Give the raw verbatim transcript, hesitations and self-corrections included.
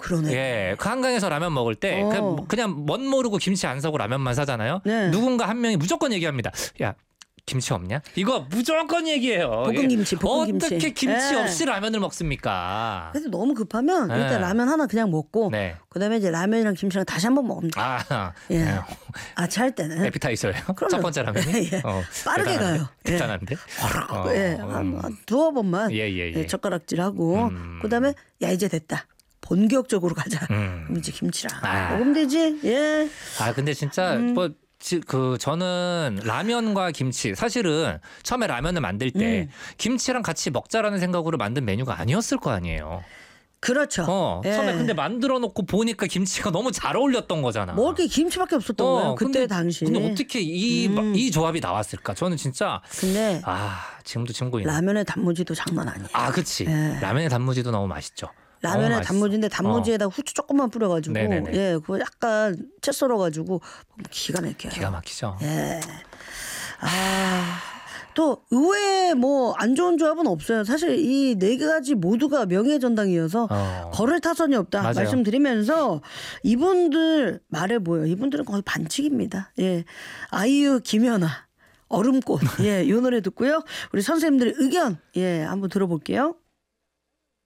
그러네. 예, 그 한강에서 라면 먹을 때 어. 그냥, 그냥 멋 모르고 김치 안 사고 라면만 사잖아요. 네. 누군가 한 명이 무조건 얘기합니다. 야, 김치 없냐? 이거 무조건 얘기해요. 볶은 김치, 볶은 김치. 어떻게 김치 네. 없이 라면을 먹습니까? 그래서 너무 급하면 네. 일단 라면 하나 그냥 먹고 네. 그다음에 이제 라면이랑 김치랑 다시 한번 먹으면 돼. 아, 예. 네. 아치 할 때는 에피타이저예요? 그럼요. 첫 번째 라면이? 예. 어, 빠르게 대단한데? 가요. 예. 대단한데? 어, 예, 음. 한, 한 두어 번만 예, 예, 예. 예, 젓가락질하고 음. 그다음에 야 이제 됐다. 본격적으로 가자. 음. 그럼 이제 김치랑 아. 먹으면 되지. 예. 아 근데 진짜 음. 뭐. 지- 그 저는 라면과 김치 사실은 처음에 라면을 만들 때 음. 김치랑 같이 먹자라는 생각으로 만든 메뉴가 아니었을 거 아니에요. 그렇죠. 어, 예. 처음에 근데 만들어 놓고 보니까 김치가 너무 잘 어울렸던 거잖아. 먹을 게 김치밖에 없었던 어, 거예요. 그때 근데, 당시. 근데 어떻게 이, 음. 이 조합이 나왔을까? 저는 진짜 근데 아 지금도 친구이네. 라면의 단무지도 장난 아니에요. 아 그치. 예. 라면의 단무지도 너무 맛있죠. 너무 라면에 맛있어. 단무지인데 단무지에다 후추 조금만 뿌려가지고 네네네. 예, 그거 약간 채 썰어가지고 기가 막혀요. 기가 막히죠. 예. 아. 또 의외에 뭐 안 좋은 조합은 없어요. 사실 이 네 가지 모두가 명예의 전당이어서 어. 걸을 타선이 없다 맞아요. 말씀드리면서 이분들 말해 보여. 이분들은 거의 반칙입니다. 예, 아이유, 김연아, 얼음꽃. 예, 이 노래 듣고요. 우리 선생님들의 의견 예 한번 들어볼게요.